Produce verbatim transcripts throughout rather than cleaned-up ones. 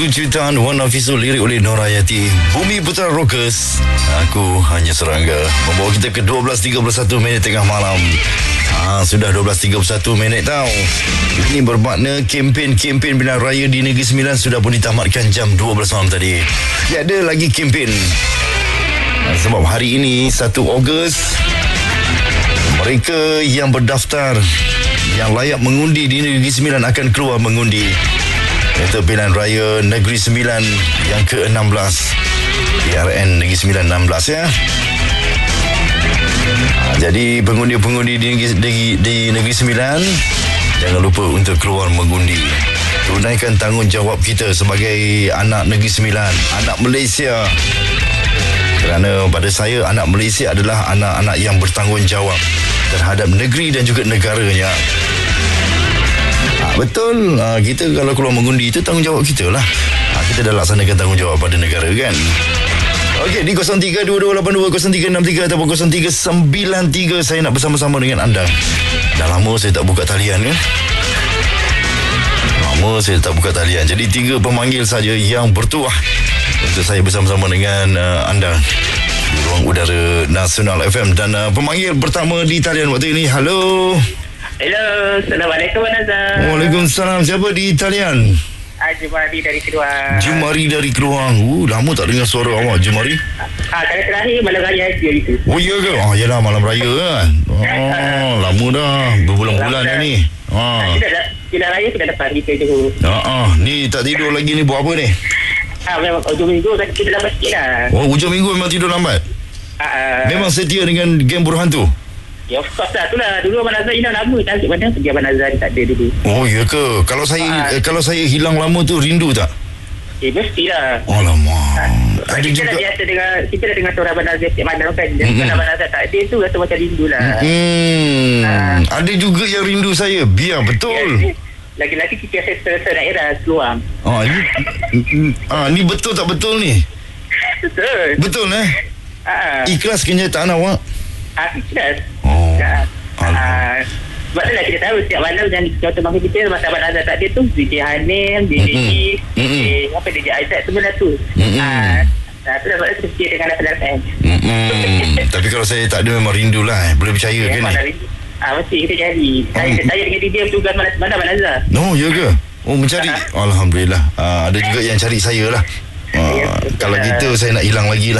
Lagu ciptaan Wan Hafizul, lirik oleh Norayati, Bumi Putra Rockers, Aku Hanya Serangga, membawa kita ke dua belas tiga puluh satu minit tengah malam. Ha, sudah dua belas tiga puluh satu minit tau. Ini bermakna kempen-kempen pilihan raya di Negeri Sembilan sudah pun ditamatkan jam dua belas malam tadi. Tiada lagi kempen. Ha, sebab hari ini satu Ogos, mereka yang berdaftar, yang layak mengundi di Negeri Sembilan akan keluar mengundi untuk pilihan raya Negeri Sembilan yang ke enam belas, P R N Negeri Sembilan enam belas ya. Ha, jadi pengundi-pengundi di Negeri, di, di Negeri Sembilan, jangan lupa untuk keluar mengundi. Tunaikan tanggungjawab kita sebagai anak Negeri Sembilan, anak Malaysia. Kerana pada saya, anak Malaysia adalah anak-anak yang bertanggungjawab terhadap negeri dan juga negaranya. Ha, betul, ha, kita kalau keluar mengundi itu tanggungjawab kita lah. Ha, kita dah laksanakan tanggungjawab pada negara kan. Okey, di kosong tiga dua dua lapan dua kosong tiga enam tiga ataupun kosong tiga sembilan tiga saya nak bersama-sama dengan anda. Dah lama saya tak buka talian ya. Lama saya tak buka talian. Jadi tiga pemanggil saja yang bertuah untuk saya bersama-sama dengan uh, anda di ruang udara Nasional F M. Dan uh, pemanggil pertama di talian waktu ini. Halo. Hello, Assalamualaikum Nazar. Waalaikumsalam. Siapa di talian? Ah, Jumari dari Keluang. Jumari dari Keluang. Uh, lama tak dengar suara awak, Jumari. Ah, kali terakhir malam raya dia itu. Oh, iya ke? Oh, yalah, malam raya kan. Oh, lama dah. Berbulan-bulan dah ni. Ah. Kita dah, kita raya kita dapat kita tu. Ah, ah, ni tak tidur lagi ni, buat apa ni? Ah, memang hujung minggu kan kita lambat sikit lah. Oh, hujung minggu memang tidur lambat? Ah, ah. Memang setia dengan game buruh hantu? Ya, of course lah. Itulah. Dulu Abang Nazar hilang lama. Tak mana pergi Abang Nazar tak ada dulu. Oh, ya ke? Kalau saya Ah. eh, kalau saya hilang lama tu, rindu tak? Eh, mestilah. Alamak. Ah. Ada Kita juga. dah biasa dengan, kita dah dengar suara Abang Nazar setiap malam kan. Dan Mm-mm. kalau Abang Nazar tak ada tu rasa macam rindu lah. Hmm. Ah. Ada juga yang rindu saya. Biar betul. Ya, lagi-lagi kita selesa daerah Keluang. Ah, ni ah, ni betul tak betul ni? Betul. Betul eh? Ah, Ikhlas kenyataan awak? ah, ikhlas. Oh. Ah, Alhamdulillah. ah, sebab tu lah kita tahu setiap malam dan contoh bangsa kita masa Abang Nazar tak ada tu D J Hanil, D J Mm-mm. Is, D J Mm-mm. apa D J Aizat semua dah tu. Mm-mm. Ah, ah, tu dah sebab tu kita dengan Nasional F M. Hmm. Tapi kalau saya tak ada memang rindu lah. Eh. Boleh percaya ke Memang ni? dah rindu. Ah, mesti kita jadi. Saya Oh. saya dengan D J tugas mana mana Abang Nazar. Oh, ya ke? Oh, mencari. Alhamdulillah. Ah, ada juga yang cari saya lah. Ah, Ya, betul kalau lah. gitu saya nak hilang lagi lah.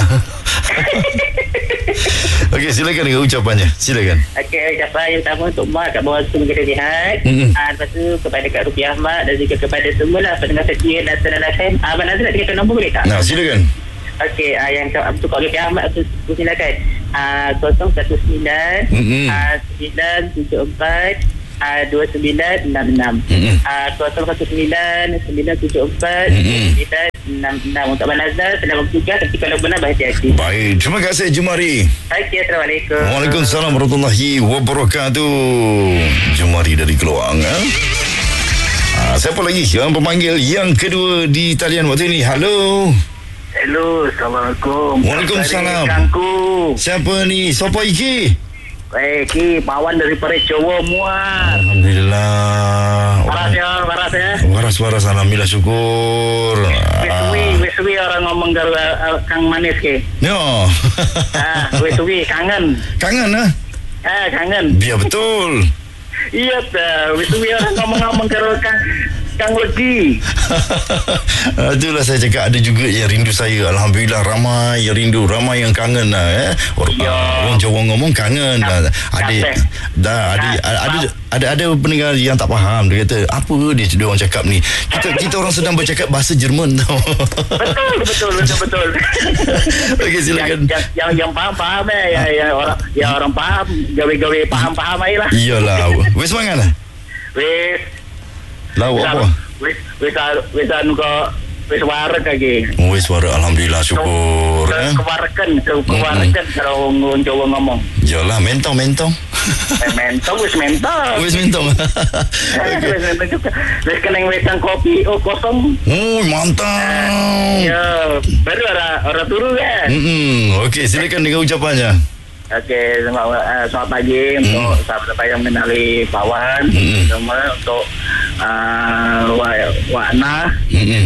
Okey, silakan dengan ucapannya. Silakan. Okey, ucapan yang pertama untuk Mak kat bawah semua negara sihat. Mm-mm. Ah, lepas tu kepada Kak Rupiah Ahmad dan juga kepada semualah pendengar setia Nasional F M. Ah, Abang Nazar nak tinggalkan nombor boleh tak? Nah, silakan. Okey, uh, yang untuk Kak Rupiah Ahmad tu silakan. Ah, kosong satu sembilan Mm-mm. ah, sembilan tujuh empat ah, dua sembilan enam enam. Mm-mm. Ah, kosong satu sembilan sembilan tujuh empat Mm-mm. sembilan enam enam. Untuk Abang Nazar selamat bertugas, tapi kalau benar berhati-hati. Baik, terima kasih Jumari. Okey, Assalamualaikum. Waalaikumsalam warahmatullahi wabarakatuh. Jumari dari Keluang. Eh? Ah, siapa lagi yang pemanggil yang kedua di talian waktu ini? Halo. Hello, Assalamualaikum. Waalaikumsalam. Kangku. Siapa ni? Siapa iki? Eh, Ki, Pawan dari Pericowo Muar. Alhamdulillah. Waras ya, waras ya. Waras-waras, alhamdulillah, syukur. Wisuwi, wisuwi orang ngomong garu uh, Kang Manis ke. Ya. Ah, wisuwi kangen. Kangen ah? Ah, kangen. Biar betul. Iya dah, wisuwi orang ngomong-ngomong garu Kang Kang Legi. Itulah saya cakap, ada juga yang rindu saya. Alhamdulillah, ramai yang rindu, ramai yang kangen lah. Eh. Or, Ya. Orang Jawa ngomong kangen lah. Ada, Capek. dah, ada, ada, ada, ada, ada pendengar yang tak faham. Dia kata, apa dia, dia orang cakap ni? Kita kita orang sedang bercakap bahasa Jerman tau. Betul, betul, betul, betul. Okey, silakan. Yang, yang, yang, yang faham-faham eh, yang, yang orang yang orang faham, gawe-gawe faham-faham aja lah. Iyalah. Wes semangat lah. Wis, Lauk apa? wis, wis, wis anu kok, wis warek lagi. Oh, wes suara, alhamdulillah, syukur. Ke, Eh. kewareken, ke, kewareken kalau orang Jawa ngomong. Yalah, mentong, mentong. Eh, mentong, wis mentong. Wes mentong. Eh, wis mentong juga. Wis keneng wesan kopi, oh kosong. Oh, mantap. Ya, baru orang orang turu kan. Hmm, okey, silakan dengan ucapannya. Okey, selamat, uh, selamat pagi Hmm. untuk sahabat-sahabat yang mengenali Pawan, Hmm. semua untuk uh, Wak Wak Nah, Hmm.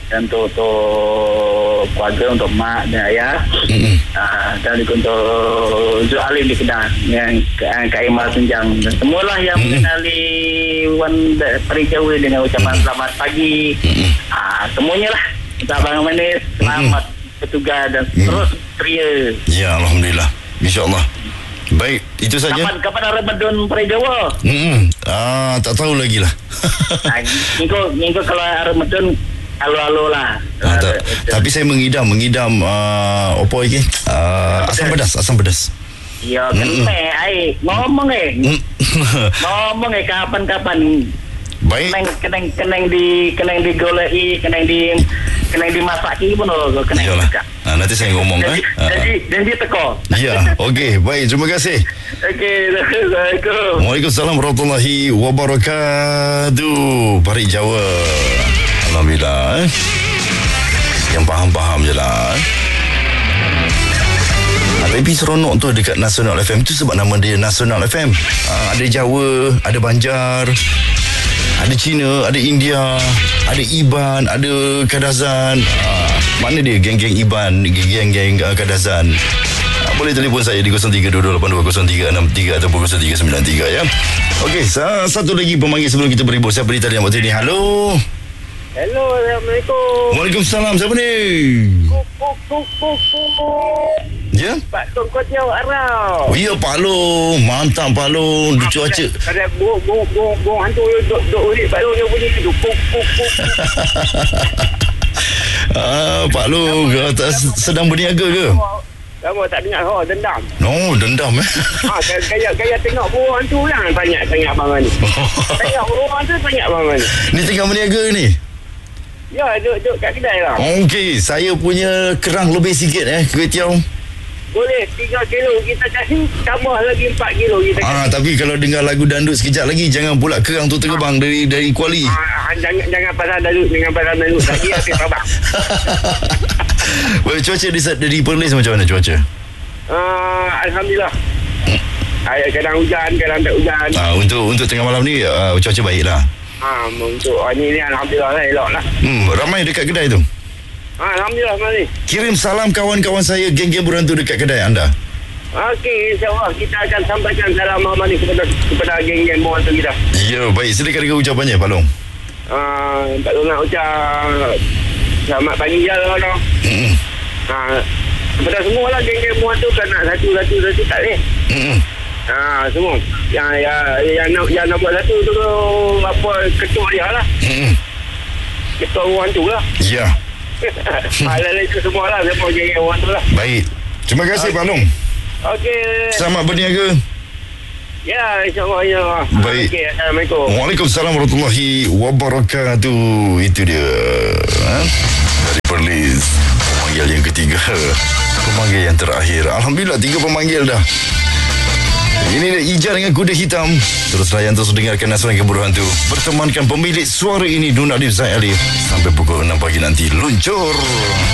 dan untuk, untuk keluarga, untuk mak dan ayah. Mm-hmm. Uh, dan juga untuk Zul Alim di Kedah, yang Kak Imal Tunjang, dan semualah yang mm-hmm. mengenali Wan Peri Jawa dengan ucapan mm-hmm. selamat pagi. Mm-hmm. Uh, semuanya lah, untuk Abang Manis, selamat mm-hmm. bertugas dan mm-hmm. terus ceria. Ya, Alhamdulillah, InsyaAllah. Baik, itu saja. Kapan kapan Ramadan Peri Jawa? Hmm, ah, tak tahu lagi lah. Nah, minggu minggu kalau Ramadan halo-halo lah. Ah, tak, tapi saya mengidam, mengidam uh, apa lagi? Uh, asam pedas, asam pedas. Ya, kena ai ngomong eh. Ngomong eh kapan-kapan. Baik. Kenang kenang kenang di kenang di golei, kenang di kenang di masaki pun lo kenang. Nah, nanti saya ngomong jadi, eh. Jadi dan dia teko. Ya, okey, baik, terima kasih. Okey, Assalamualaikum. Waalaikumsalam warahmatullahi wabarakatuh. Pari Jawa. Alhamdulillah eh. Yang faham-faham je lah eh. Nah, tapi seronok tu dekat Nasional F M tu sebab nama dia Nasional F M. Ha, ada Jawa, ada Banjar, ada Cina, ada India, ada Iban, ada Kadazan. Ha, mana dia geng-geng Iban, geng-geng uh, Kadazan. Ha, boleh telefon saya di kosong tiga dua dua lapan dua kosong tiga enam tiga ataupun kosong tiga sembilan tiga ya. Okey, satu lagi pemanggil sebelum kita beri bos. Siapa di talian waktu ini? Halo. Hello, Assalamualaikum. Waalaikumsalam. Siapa ni? Kuk, kuk, kuk, kuk, kuk. Ya? Pak Long kau jauh arau. Oh, ya, Pak Long. Mantap, Pak Long. Di cuaca. Ada bong, bong, bong, bong hantu duk, duk urik Pak Long yang bunyi tu. Kuk, kuk, kuk. Ah, Pak Long, sedang berniaga ke? Kamu tak dengar oh, dendam. No, dendam eh. Ha, gaya gaya tengok burung hantu lah banyak-banyak abang ni. Tengok burung hantu banyak abang ni. Ni tengah berniaga ni? Ya, duduk kat kedai lah. Okey, saya punya kerang lebih sikit eh, kuih tiaw. Boleh, tiga kilo kita kasih, tambah lagi empat kilo kita kasih. Ah, tapi kalau dengar lagu dandut sekejap lagi, jangan pula kerang tu terbang ah. dari dari Kuala. Ah, jangan jangan pasal dandut, jangan pasal dandut lagi akan terbang. Well, cuaca di, di Perlis macam mana cuaca? Uh, Alhamdulillah. Hmm. Ay, kadang hujan, kadang tak hujan. Ah, untuk untuk tengah malam ni uh, cuaca baiklah. Ha, untuk hari ni Alhamdulillah lah, elok lah. Hmm, ramai dekat kedai tu? Ha, Alhamdulillah, mari. Kirim salam kawan-kawan saya, geng-geng berantu dekat kedai anda. Okey, insyaAllah kita akan sampaikan salam Muhammad ni kepada, kepada geng-geng berantu kita. Ya, baik. Silakan dengan ucapannya, Pak Long. Uh, Pak Long nak ucap selamat pagi je lah, no. Hmm. Ha, kepada semua lah geng-geng berantu kan nak satu-satu-satu tak boleh. Hmm. Ha, semua yang yang yang nak yang nak buat satu tu apa ketua dia lah. Hmm. Ketua orang tu lah. Ya. Ala itu semua lah, semua geng orang tu lah. Baik. Terima kasih okay. Pak Long. Okey. Selamat berniaga. Ya, insyaAllah ya. Baik. Okay, Assalamualaikum. Waalaikumsalam warahmatullahi wabarakatuh. Itu dia. Ha? Dari Perlis. Pemanggil yang ketiga. Pemanggil yang terakhir. Alhamdulillah tiga pemanggil dah. Ini dia Ija dengan kuda hitam. Terus layan, terus dengarkan Nasional Keburu Hantu. Bertemankan pemilik suara ini Nun Adib Zaid Ali. Sampai pukul enam pagi nanti. Luncur.